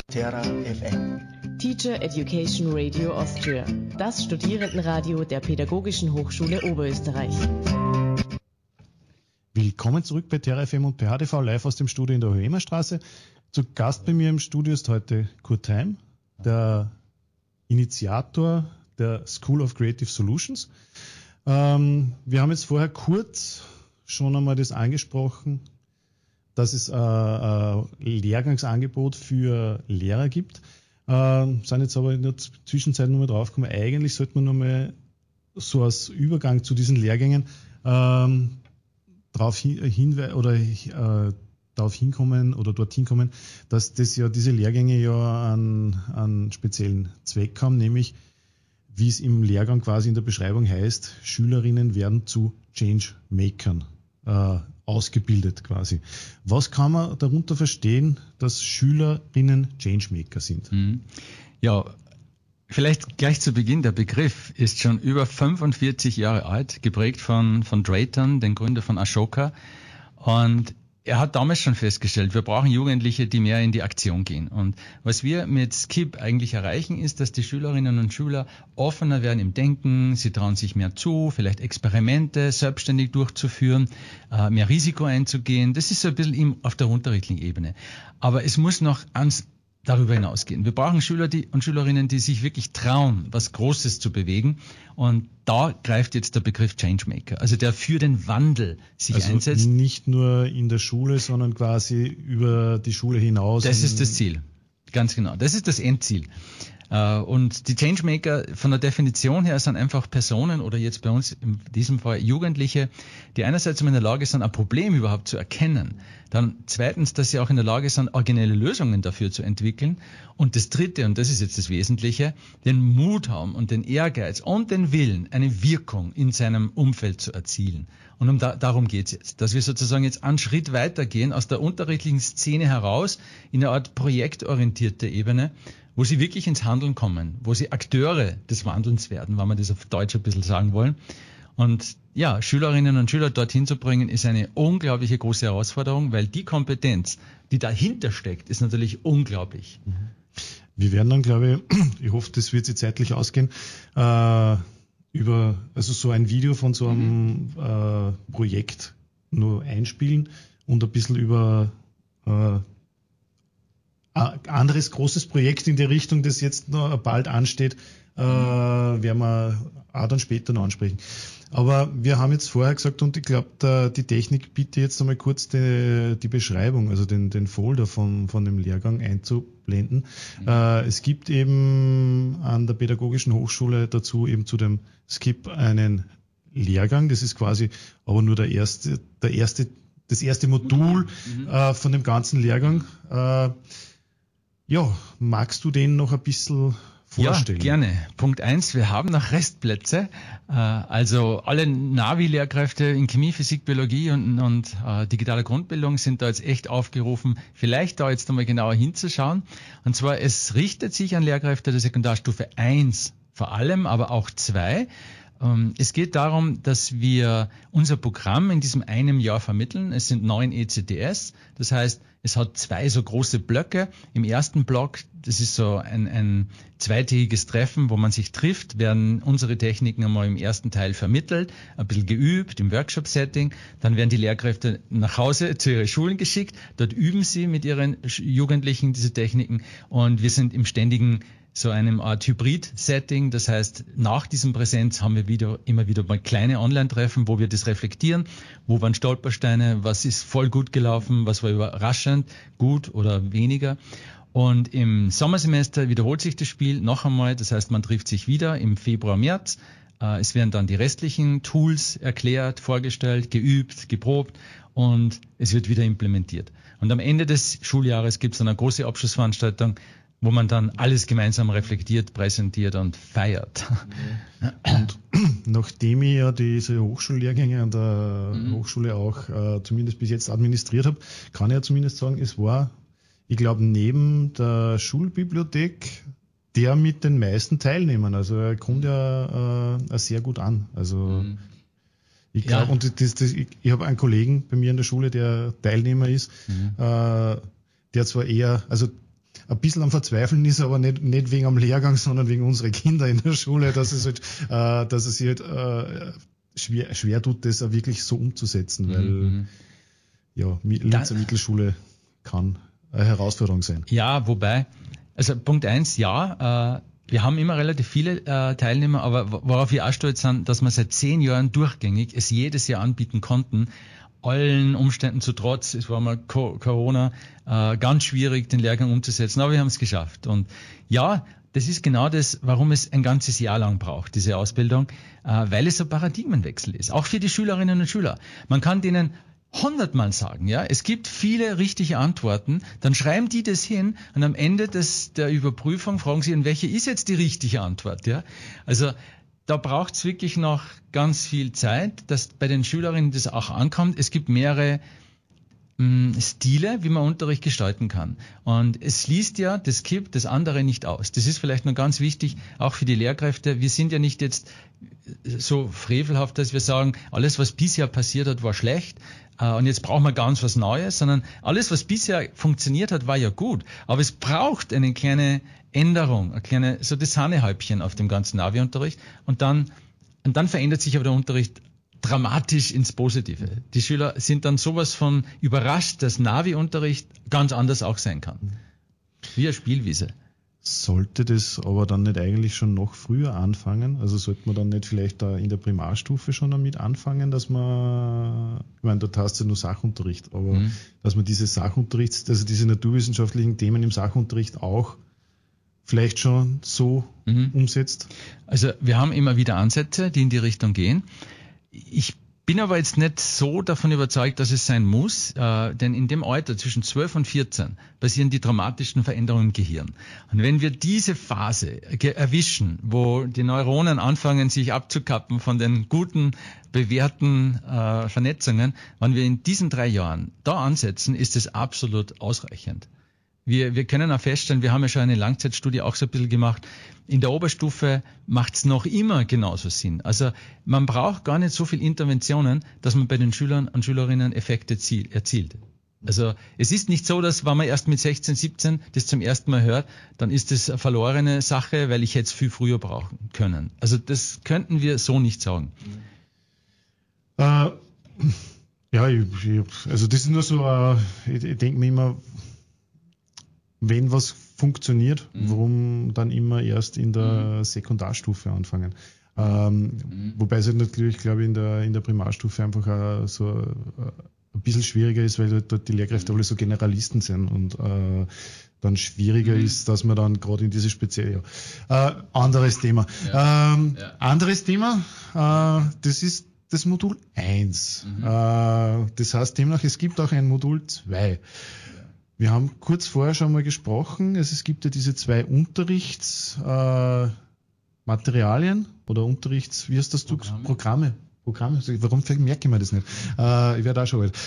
Terra FM. Teacher Education Radio Austria, das Studierendenradio der Pädagogischen Hochschule Oberösterreich. Willkommen zurück bei Terra FM und PHDV live aus dem Studio in der Hohemerstraße. Zu Gast bei mir im Studio ist heute Kurt Heim, der Initiator der School of Creative Solutions. Wir haben jetzt vorher kurz schon einmal das angesprochen, dass es ein Lehrgangsangebot für Lehrer gibt. Sind jetzt aber in der Zwischenzeit nochmal draufgekommen, eigentlich sollte man nochmal so als Übergang zu diesen Lehrgängen darauf hinkommen oder dorthin kommen, dass das ja diese Lehrgänge ja einen speziellen Zweck haben, nämlich wie es im Lehrgang quasi in der Beschreibung heißt, Schülerinnen werden zu Changemakern ausgebildet quasi. Was kann man darunter verstehen, dass Schülerinnen Changemaker sind? Ja, vielleicht gleich zu Beginn, der Begriff ist schon über 45 Jahre alt, geprägt von Drayton, den Gründer von Ashoka. Und er hat damals schon festgestellt, wir brauchen Jugendliche, die mehr in die Aktion gehen. Und was wir mit Skip eigentlich erreichen, ist, dass die Schülerinnen und Schüler offener werden im Denken, sie trauen sich mehr zu, vielleicht Experimente selbstständig durchzuführen, mehr Risiko einzugehen. Das ist so ein bisschen auf der unterrichtlichen Ebene. Aber es muss noch darüber hinausgehen. Wir brauchen Schüler und Schülerinnen, die sich wirklich trauen, was Großes zu bewegen. Und da greift jetzt der Begriff Changemaker, also der für den Wandel sich einsetzt. Also nicht nur in der Schule, sondern quasi über die Schule hinaus. Das ist das Ziel, ganz genau. Das ist das Endziel. Und die Changemaker von der Definition her sind einfach Personen oder jetzt bei uns in diesem Fall Jugendliche, die einerseits in der Lage sind, ein Problem überhaupt zu erkennen. Dann zweitens, dass sie auch in der Lage sind, originelle Lösungen dafür zu entwickeln. Und das Dritte, und das ist jetzt das Wesentliche, den Mut haben und den Ehrgeiz und den Willen, eine Wirkung in seinem Umfeld zu erzielen. Und darum geht's jetzt, dass wir sozusagen jetzt einen Schritt weitergehen aus der unterrichtlichen Szene heraus in eine Art projektorientierte Ebene, wo sie wirklich ins Handeln kommen, wo sie Akteure des Wandelns werden, wenn wir das auf Deutsch ein bisschen sagen wollen. Und ja, Schülerinnen und Schüler dorthin zu bringen, ist eine unglaubliche große Herausforderung, weil die Kompetenz, die dahinter steckt, ist natürlich unglaublich. Wir werden dann, glaube ich hoffe, das wird sich zeitlich ausgehen, über so ein Video von so einem Projekt nur einspielen und ein bisschen über ein anderes großes Projekt in der Richtung, das jetzt noch bald ansteht, werden wir auch dann später noch ansprechen. Aber wir haben jetzt vorher gesagt, und ich glaube, die Technik bitte jetzt einmal kurz die Beschreibung, also den Folder von dem Lehrgang einzublenden. Es gibt eben an der Pädagogischen Hochschule dazu eben zu dem Skip einen Lehrgang, das ist quasi aber nur das erste Modul von dem ganzen Lehrgang. Ja, magst du den noch ein bisschen vorstellen? Ja, gerne. Punkt 1, wir haben noch Restplätze. Also alle Navi-Lehrkräfte in Chemie, Physik, Biologie und digitale Grundbildung sind da jetzt echt aufgerufen, vielleicht da jetzt einmal genauer hinzuschauen. Und zwar, es richtet sich an Lehrkräfte der Sekundarstufe 1 vor allem, aber auch 2. Es geht darum, dass wir unser Programm in diesem einem Jahr vermitteln. Es sind 9 ECTS. Das heißt, es hat 2 so große Blöcke. Im ersten Block, das ist so ein zweitägiges Treffen, wo man sich trifft, werden unsere Techniken einmal im ersten Teil vermittelt, ein bisschen geübt im Workshop-Setting. Dann werden die Lehrkräfte nach Hause zu ihren Schulen geschickt. Dort üben sie mit ihren Jugendlichen diese Techniken. Und wir sind im ständigen so einem Art Hybrid-Setting. Das heißt, nach diesem Präsenz haben wir immer wieder mal kleine Online-Treffen, wo wir das reflektieren. Wo waren Stolpersteine? Was ist voll gut gelaufen? Was war überraschend? Gut oder weniger? Und im Sommersemester wiederholt sich das Spiel noch einmal. Das heißt, man trifft sich wieder im Februar, März. Es werden dann die restlichen Tools erklärt, vorgestellt, geübt, geprobt und es wird wieder implementiert. Und am Ende des Schuljahres gibt es dann eine große Abschlussveranstaltung, wo man dann alles gemeinsam reflektiert, präsentiert und feiert. Und nachdem ich ja diese Hochschullehrgänge an der Hochschule auch zumindest bis jetzt administriert habe, kann ich ja zumindest sagen, es war, ich glaube, neben der Schulbibliothek der mit den meisten Teilnehmern. Also er kommt ja sehr gut an. Also ich glaube, und ich habe einen Kollegen bei mir in der Schule, der Teilnehmer ist, der zwar eher, also ein bisschen am Verzweifeln ist, aber nicht wegen am Lehrgang, sondern wegen unserer Kinder in der Schule, dass es sich schwer tut, das auch wirklich so umzusetzen, weil Linzer Mittelschule kann eine Herausforderung sein. Ja, wobei, also Punkt 1, wir haben immer relativ viele Teilnehmer, aber worauf wir auch stolz sind, dass wir seit 10 Jahren durchgängig es jedes Jahr anbieten konnten, allen Umständen zu trotz, es war mal Corona, ganz schwierig, den Lehrgang umzusetzen, aber wir haben es geschafft. Und ja, das ist genau das, warum es ein ganzes Jahr lang braucht, diese Ausbildung, weil es ein Paradigmenwechsel ist, auch für die Schülerinnen und Schüler. Man kann denen 100-mal sagen, ja, es gibt viele richtige Antworten, dann schreiben die das hin und am Ende der Überprüfung fragen sie, welche ist jetzt die richtige Antwort, ja. Also da braucht es wirklich noch ganz viel Zeit, dass bei den Schülerinnen das auch ankommt. Es gibt mehrere Stile, wie man Unterricht gestalten kann. Und es schließt ja das KIP das andere nicht aus. Das ist vielleicht noch ganz wichtig, auch für die Lehrkräfte. Wir sind ja nicht jetzt so frevelhaft, dass wir sagen, alles, was bisher passiert hat, war schlecht und jetzt brauchen wir ganz was Neues, sondern alles, was bisher funktioniert hat, war ja gut. Aber es braucht eine kleine Änderung, so das Sahnehäubchen auf dem ganzen Navi-Unterricht und dann verändert sich aber der Unterricht dramatisch ins Positive. Die Schüler sind dann sowas von überrascht, dass Navi-Unterricht ganz anders auch sein kann. Wie eine Spielwiese. Sollte das aber dann nicht eigentlich schon noch früher anfangen? Also sollte man dann nicht vielleicht da in der Primarstufe schon damit anfangen, dass man, ich meine, dort hast du ja nur Sachunterricht, aber dass man diese naturwissenschaftlichen Themen im Sachunterricht auch vielleicht schon so umsetzt? Also wir haben immer wieder Ansätze, die in die Richtung gehen. Ich bin aber jetzt nicht so davon überzeugt, dass es sein muss, denn in dem Alter zwischen 12 und 14 passieren die dramatischen Veränderungen im Gehirn. Und wenn wir diese Phase erwischen, wo die Neuronen anfangen, sich abzukappen von den guten, bewährten Vernetzungen, wenn wir in diesen 3 Jahren da ansetzen, ist es absolut ausreichend. Wir können auch feststellen, wir haben ja schon eine Langzeitstudie auch so ein bisschen gemacht, in der Oberstufe macht es noch immer genauso Sinn. Also man braucht gar nicht so viel Interventionen, dass man bei den Schülern und Schülerinnen Effekte erzielt. Also es ist nicht so, dass wenn man erst mit 16, 17 das zum ersten Mal hört, dann ist das eine verlorene Sache, weil ich hätte es viel früher brauchen können. Also das könnten wir so nicht sagen. Also das ist nur so, ich denke mir immer, wenn was funktioniert, warum dann immer erst in der Sekundarstufe anfangen? Wobei es halt natürlich, glaube ich, in der Primarstufe einfach so ein bisschen schwieriger ist, weil dort die Lehrkräfte alle so Generalisten sind und dann schwieriger ist, dass man dann gerade in diese spezielle... anderes Thema. Anderes Thema, das ist das Modul 1. Das heißt demnach, es gibt auch ein Modul 2. Wir haben kurz vorher schon mal gesprochen, es gibt ja diese 2 Unterrichtsmaterialien oder wie heißt das? Programme. Warum merke ich mir das nicht? Ich werde auch schon alt.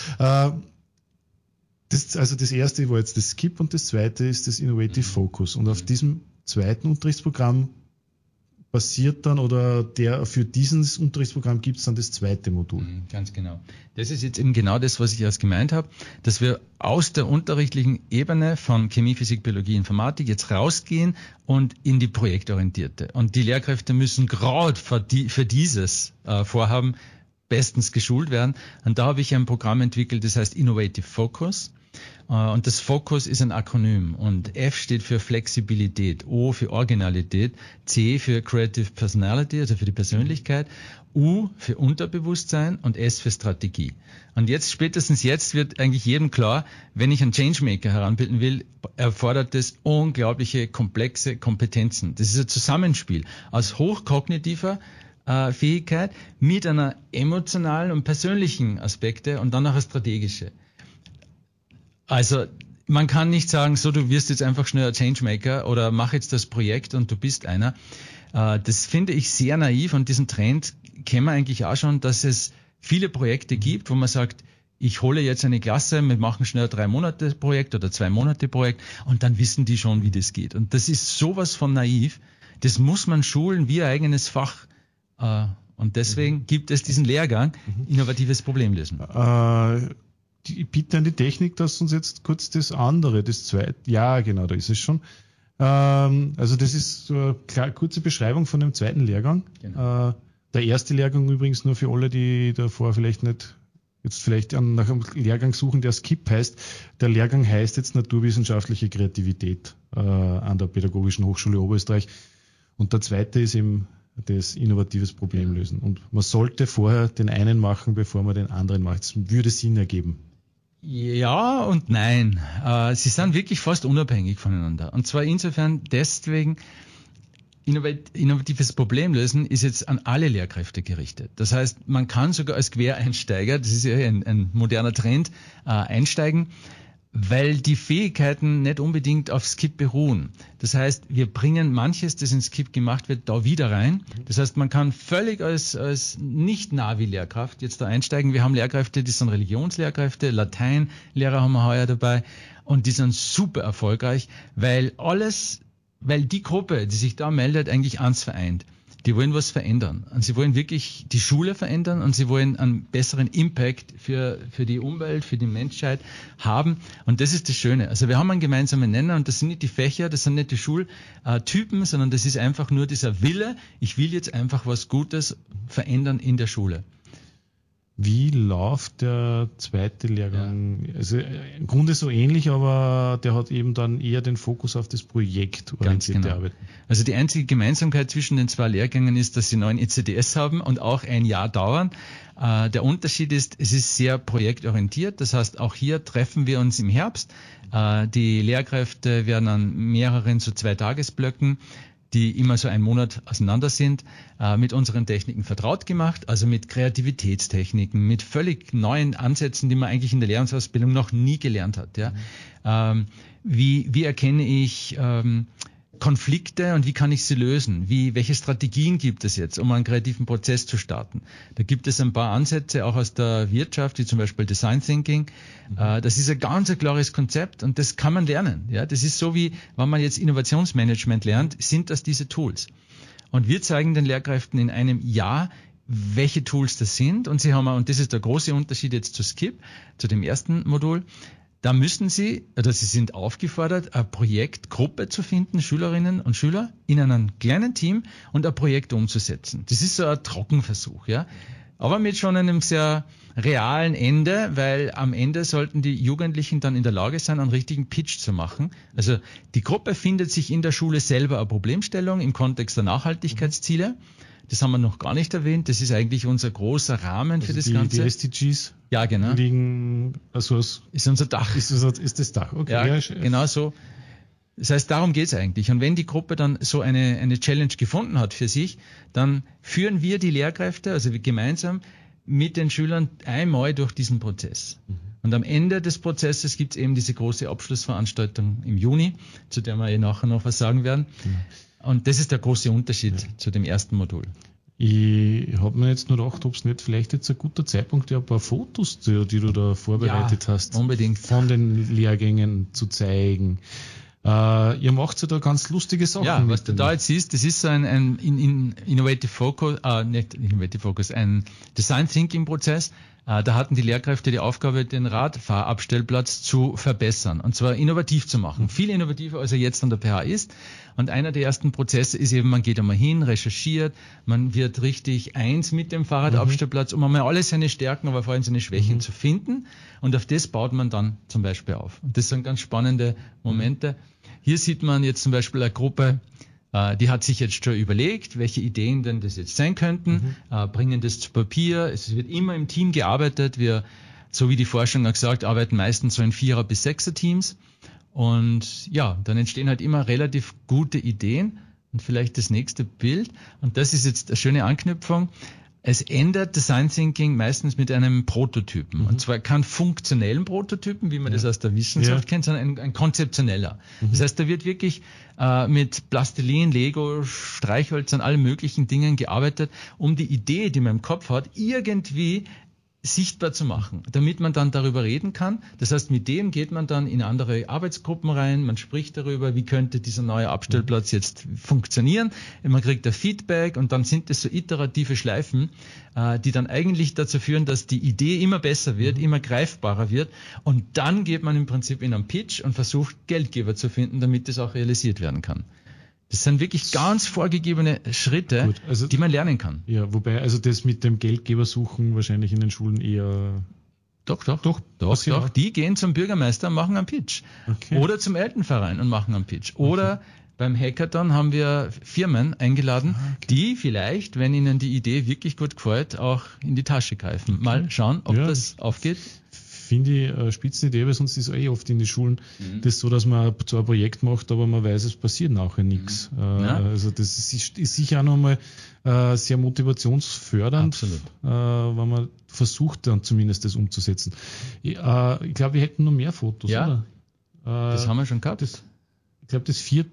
Das erste war jetzt das Skip und das zweite ist das Innovative Focus. Und auf diesem zweiten Unterrichtsprogramm basiert dann für dieses Unterrichtsprogramm gibt es dann das zweite Modul. Ganz genau. Das ist jetzt eben genau das, was ich erst gemeint habe, dass wir aus der unterrichtlichen Ebene von Chemie, Physik, Biologie, Informatik jetzt rausgehen und in die projektorientierte. Und die Lehrkräfte müssen gerade für dieses Vorhaben bestens geschult werden. Und da habe ich ein Programm entwickelt, das heißt Innovative Focus. Und das Focus ist ein Akronym und F steht für Flexibilität, O für Originalität, C für Creative Personality, also für die Persönlichkeit, U für Unterbewusstsein und S für Strategie. Und spätestens jetzt wird eigentlich jedem klar, wenn ich einen Changemaker heranbilden will, erfordert das unglaubliche komplexe Kompetenzen. Das ist ein Zusammenspiel aus hochkognitiver Fähigkeit mit einer emotionalen und persönlichen Aspekte und dann noch eine strategische. Also man kann nicht sagen, so du wirst jetzt einfach schnell ein Changemaker oder mach jetzt das Projekt und du bist einer. Das finde ich sehr naiv und diesen Trend kennen wir eigentlich auch schon, dass es viele Projekte gibt, wo man sagt, ich hole jetzt eine Klasse, wir machen schnell ein 3-Monate-Projekt oder 2-Monate-Projekt und dann wissen die schon, wie das geht. Und das ist sowas von naiv. Das muss man schulen wie ein eigenes Fach. Und deswegen gibt es diesen Lehrgang, innovatives Problemlösen. bitte an die Technik, dass uns jetzt kurz das andere, das zweite, ja genau, da ist es schon. Also das ist so eine kurze Beschreibung von dem zweiten Lehrgang. Genau. Der erste Lehrgang übrigens nur für alle, die davor vielleicht nicht jetzt vielleicht nach einem Lehrgang suchen, der Skip heißt. Der Lehrgang heißt jetzt Naturwissenschaftliche Kreativität an der Pädagogischen Hochschule Oberösterreich. Und der zweite ist eben das innovatives Problemlösen. Und man sollte vorher den einen machen, bevor man den anderen macht. Das würde Sinn ergeben. Ja und nein. Sie sind wirklich fast unabhängig voneinander. Und zwar insofern deswegen, innovatives Problemlösen ist jetzt an alle Lehrkräfte gerichtet. Das heißt, man kann sogar als Quereinsteiger, das ist ja ein moderner Trend, einsteigen, weil die Fähigkeiten nicht unbedingt auf Skip beruhen. Das heißt, wir bringen manches, das in Skip gemacht wird, da wieder rein. Das heißt, man kann völlig als Nicht-Navi-Lehrkraft jetzt da einsteigen. Wir haben Lehrkräfte, die sind Religionslehrkräfte, Lateinlehrer haben wir heuer dabei und die sind super erfolgreich, weil die Gruppe, die sich da meldet, eigentlich eins vereint. Die wollen was verändern. Und sie wollen wirklich die Schule verändern und sie wollen einen besseren Impact für die Umwelt, für die Menschheit haben. Und das ist das Schöne. Also wir haben einen gemeinsamen Nenner und das sind nicht die Fächer, das sind nicht die Schultypen, sondern das ist einfach nur dieser Wille, ich will jetzt einfach was Gutes verändern in der Schule. Wie läuft der zweite Lehrgang? Ja. Also im Grunde so ähnlich, aber der hat eben dann eher den Fokus auf das Projekt orientierte Arbeit. Also die einzige Gemeinsamkeit zwischen den zwei Lehrgängen ist, dass sie 9 ECTS haben und auch ein Jahr dauern. Der Unterschied ist, es ist sehr projektorientiert. Das heißt, auch hier treffen wir uns im Herbst. Die Lehrkräfte werden an mehreren so 2-Tagesblöcken, die immer so einen Monat auseinander sind, mit unseren Techniken vertraut gemacht, also mit Kreativitätstechniken, mit völlig neuen Ansätzen, die man eigentlich in der Lehrerausbildung noch nie gelernt hat. Ja? Wie erkenne ich Konflikte und wie kann ich sie lösen? Welche Strategien gibt es jetzt, um einen kreativen Prozess zu starten? Da gibt es ein paar Ansätze auch aus der Wirtschaft, wie zum Beispiel Design Thinking. Das ist ein ganz klares Konzept und das kann man lernen. Ja, das ist so wie, wenn man jetzt Innovationsmanagement lernt, sind das diese Tools. Und wir zeigen den Lehrkräften in einem Jahr, welche Tools das sind. Und und das ist der große Unterschied jetzt zu Skip, zu dem ersten Modul. Da müssen Sie sind aufgefordert, eine Projektgruppe zu finden, Schülerinnen und Schüler, in einem kleinen Team und ein Projekt umzusetzen. Das ist so ein Trockenversuch, ja. Aber mit schon einem sehr realen Ende, weil am Ende sollten die Jugendlichen dann in der Lage sein, einen richtigen Pitch zu machen. Also die Gruppe findet sich in der Schule selber eine Problemstellung im Kontext der Nachhaltigkeitsziele. Das haben wir noch gar nicht erwähnt. Das ist eigentlich unser großer Rahmen für das Ganze. Die SDGs ja, genau. liegen, also ist unser Dach. Ist das Dach, okay. Ja, genau so. Das heißt, darum geht's eigentlich. Und wenn die Gruppe dann so eine Challenge gefunden hat für sich, dann führen wir die Lehrkräfte, also wir gemeinsam mit den Schülern einmal durch diesen Prozess. Und am Ende des Prozesses gibt's eben diese große Abschlussveranstaltung im Juni, zu der wir nachher noch was sagen werden. Und das ist der große Unterschied zu dem ersten Modul. Ich habe mir jetzt nur gedacht, ob es nicht vielleicht jetzt ein guter Zeitpunkt ist, ein paar Fotos, die du da vorbereitet hast, unbedingt von den Lehrgängen zu zeigen. Ihr macht ja da ganz lustige Sachen. Ja, was du da jetzt siehst, das ist so ein Innovative Focus, nicht Innovative Focus, ein Design Thinking Prozess. Da hatten die Lehrkräfte die Aufgabe, den Radfahrabstellplatz zu verbessern und zwar innovativ zu machen. Viel innovativer, als er jetzt an der PH ist. Und einer der ersten Prozesse ist eben, man geht einmal hin, recherchiert, man wird richtig eins mit dem Fahrradabstellplatz, um einmal alle seine Stärken, aber vor allem seine Schwächen zu finden. Und auf das baut man dann zum Beispiel auf. Und das sind ganz spannende Momente. Hier sieht man jetzt zum Beispiel eine Gruppe, die hat sich jetzt schon überlegt, welche Ideen denn das jetzt sein könnten, bringen das zu Papier. Es wird immer im Team gearbeitet. Wir, so wie die Forschung auch gesagt, arbeiten meistens so in 4er bis 6er Teams. Und ja, dann entstehen halt immer relativ gute Ideen. Und vielleicht das nächste Bild. Und das ist jetzt eine schöne Anknüpfung. Es ändert Design Thinking meistens mit einem Prototypen. Und zwar kein funktionellen Prototypen, wie man das aus der Wissenschaft kennt, sondern ein konzeptioneller. Das heißt, da wird wirklich mit Plastilin, Lego, Streichholz und allen möglichen Dingen gearbeitet, um die Idee, die man im Kopf hat, irgendwie sichtbar zu machen, damit man dann darüber reden kann. Das heißt, mit dem geht man dann in andere Arbeitsgruppen rein, man spricht darüber, wie könnte dieser neue Abstellplatz jetzt funktionieren, man kriegt ein Feedback und dann sind es so iterative Schleifen, die dann eigentlich dazu führen, dass die Idee immer besser wird, immer greifbarer wird und dann geht man im Prinzip in einen Pitch und versucht, Geldgeber zu finden, damit das auch realisiert werden kann. Das sind wirklich ganz vorgegebene Schritte, gut, also, die man lernen kann. Ja, wobei also das mit dem Geldgeber suchen wahrscheinlich in den Schulen eher... Doch. Die gehen zum Bürgermeister und machen einen Pitch. Okay. Oder zum Elternverein und machen einen Pitch. Oder beim Hackathon haben wir Firmen eingeladen, die vielleicht, wenn ihnen die Idee wirklich gut gefällt, auch in die Tasche greifen. Mal schauen, ob das aufgeht. Finde ich eine Spitzenidee, weil sonst ist es oft in den Schulen das so, dass man zwar ein Projekt macht, aber man weiß, es passiert nachher nichts. Also das ist sicher auch nochmal sehr motivationsfördernd, wenn man versucht dann zumindest das umzusetzen. Ich glaube, wir hätten noch mehr Fotos, oder? Das haben wir schon gehabt. Ich glaube, das 4.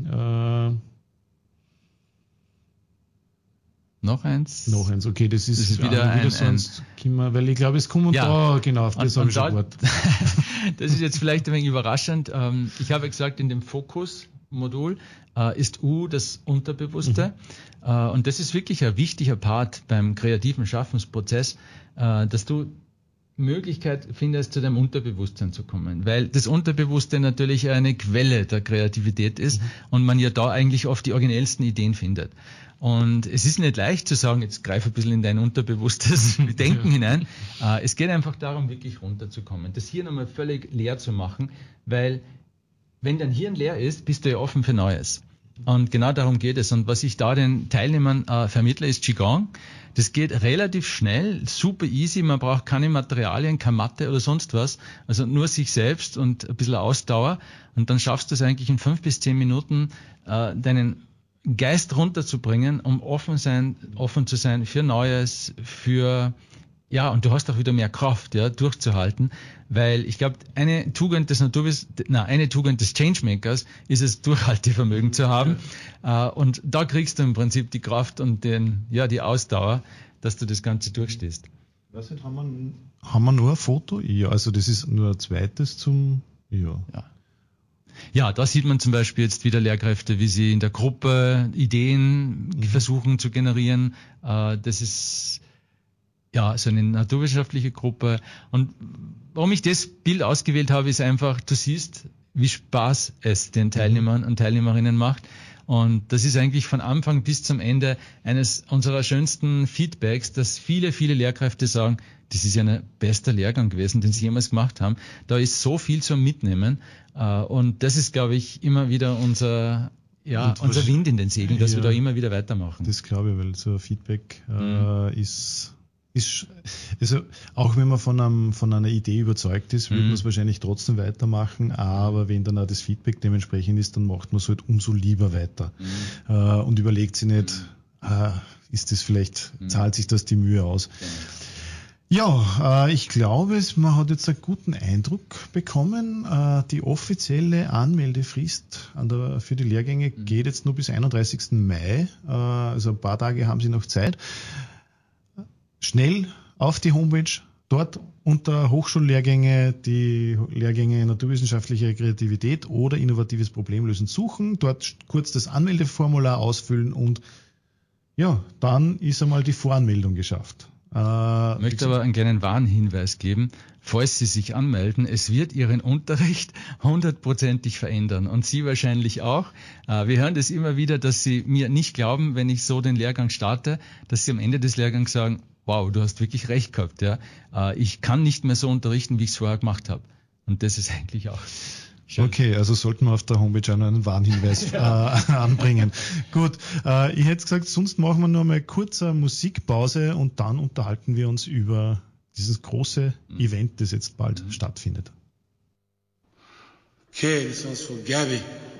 Noch eins, okay, das ist wieder sonst, weil ich glaube, es kommen genau, auf das habe ich schon gewartet. Das ist jetzt vielleicht ein wenig überraschend. Ich habe gesagt, in dem Fokus-Modul ist U das Unterbewusste. Und das ist wirklich ein wichtiger Part beim kreativen Schaffensprozess, dass du Möglichkeit findest, zu deinem Unterbewusstsein zu kommen, weil das Unterbewusste natürlich eine Quelle der Kreativität ist und man ja da eigentlich oft die originellsten Ideen findet. Und es ist nicht leicht zu sagen, jetzt greif ein bisschen in dein unterbewusstes Denken hinein. Es geht einfach darum, wirklich runterzukommen, das Hirn einmal völlig leer zu machen, weil wenn dein Hirn leer ist, bist du ja offen für Neues. Und genau darum geht es. Und was ich da den Teilnehmern vermittle, ist Qigong. Das geht relativ schnell, super easy. Man braucht keine Materialien, keine Matte oder sonst was. Also nur sich selbst und ein bisschen Ausdauer. Und dann schaffst du es eigentlich in 5 bis 10 Minuten, deinen Geist runterzubringen, um offen zu sein für Neues, und du hast auch wieder mehr Kraft, durchzuhalten, weil ich glaube, eine Tugend des Changemakers ist es, Durchhaltevermögen zu haben. Und da kriegst du im Prinzip die Kraft und die Ausdauer, dass du das Ganze durchstehst. Haben wir nur ein Foto? Ja, also das ist nur ein zweites zum, Ja, da sieht man zum Beispiel jetzt wieder Lehrkräfte, wie sie in der Gruppe Ideen versuchen zu generieren. Das ist so eine naturwissenschaftliche Gruppe. Und warum ich das Bild ausgewählt habe, ist einfach, du siehst, wie Spaß es den Teilnehmern und Teilnehmerinnen macht. Und das ist eigentlich von Anfang bis zum Ende eines unserer schönsten Feedbacks, dass viele, viele Lehrkräfte sagen, das ist ja ein bester Lehrgang gewesen, den sie jemals gemacht haben. Da ist so viel zum Mitnehmen. Und das ist, glaube ich, immer wieder unser Wind in den Segeln, dass wir da immer wieder weitermachen. Das glaube ich, weil so ein Feedback ist also auch wenn man von einer Idee überzeugt ist, wird man es wahrscheinlich trotzdem weitermachen, aber wenn dann auch das Feedback dementsprechend ist, dann macht man es halt umso lieber weiter und überlegt sich nicht, ist das vielleicht, zahlt sich das die Mühe aus. Ja, ich glaube, man hat jetzt einen guten Eindruck bekommen. Die offizielle Anmeldefrist für die Lehrgänge geht jetzt nur bis 31. Mai, also ein paar Tage haben Sie noch Zeit. Schnell auf die Homepage, dort unter Hochschullehrgänge die Lehrgänge naturwissenschaftliche Kreativität oder innovatives Problemlösen suchen, dort kurz das Anmeldeformular ausfüllen und dann ist einmal die Voranmeldung geschafft. Ich möchte aber einen kleinen Warnhinweis geben. Falls Sie sich anmelden, es wird Ihren Unterricht 100%ig verändern und Sie wahrscheinlich auch. Wir hören das immer wieder, dass Sie mir nicht glauben, wenn ich so den Lehrgang starte, dass Sie am Ende des Lehrgangs sagen, wow, du hast wirklich recht gehabt. Ich kann nicht mehr so unterrichten, wie ich es vorher gemacht habe. Und das ist eigentlich auch schön. Okay, also sollten wir auf der Homepage auch noch einen Warnhinweis anbringen. Gut, ich hätte gesagt, sonst machen wir nur mal kurz eine Musikpause und dann unterhalten wir uns über dieses große Event, das jetzt bald stattfindet. Okay, this one's for Gabby.